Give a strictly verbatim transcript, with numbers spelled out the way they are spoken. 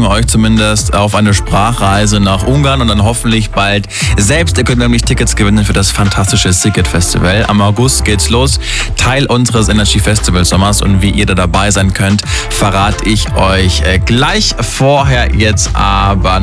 wir euch zumindest auf eine Sprachreise nach Ungarn und dann hoffentlich bald selbst. Ihr könnt nämlich Tickets gewinnen für das fantastische Sziget Festival. Am August geht's los. Teil unseres Energy Festival Sommers, und wie ihr da dabei sein könnt, verrate ich euch gleich. Vorher jetzt aber